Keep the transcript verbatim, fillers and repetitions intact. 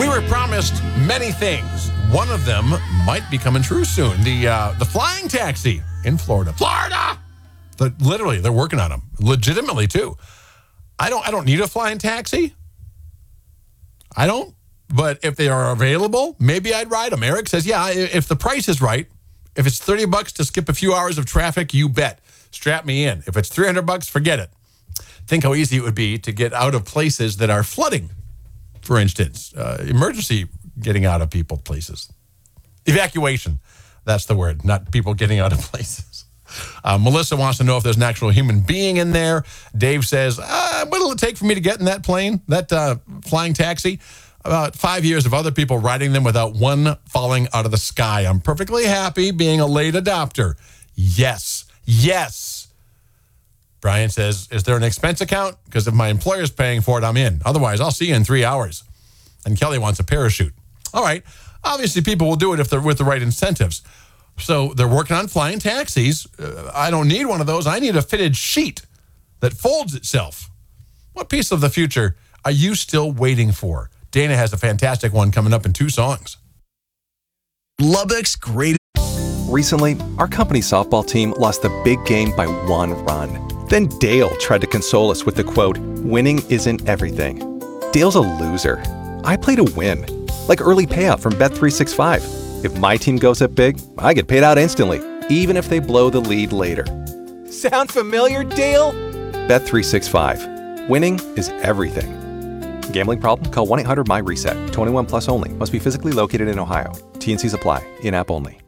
We were promised many things. One of them might be coming true soon. The uh, the flying taxi in Florida. Florida! The, literally, they're working on them. Legitimately, too. I don't I don't need a flying taxi. I don't. But if they are available, maybe I'd ride them. Eric says, yeah, if the price is right, if it's thirty bucks to skip a few hours of traffic, you bet. Strap me in. If it's three hundred bucks, forget it. Think how easy it would be to get out of places that are flooding, for instance. Uh, emergency getting out of people places. Evacuation. That's the word, not people getting out of places. Uh, Melissa wants to know if there's an actual human being in there. Dave says, uh, what will it take for me to get in that plane, that uh, flying taxi? About five years of other people riding them without one falling out of the sky. I'm perfectly happy being a late adopter. Yes. Yes. Brian says, is there an expense account? Because if my employer's paying for it, I'm in. Otherwise, I'll see you in three hours. And Kelly wants a parachute. All right. Obviously, people will do it if they're with the right incentives. So they're working on flying taxis. Uh, I don't need one of those. I need a fitted sheet that folds itself. What piece of the future are you still waiting for? Dana has a fantastic one coming up in two songs. Lubbock's great. Recently, our company softball team lost the big game by one run. Then Dale tried to console us with the quote, winning isn't everything. Dale's a loser. I play to win. Like early payout from Bet three sixty-five. If my team goes up big, I get paid out instantly, even if they blow the lead later. Sound familiar, Dale? Bet three sixty-five. Winning is everything. Gambling problem? Call one eight hundred M Y RESET. twenty-one plus only. Must be physically located in Ohio. T N Cs apply. In-app only.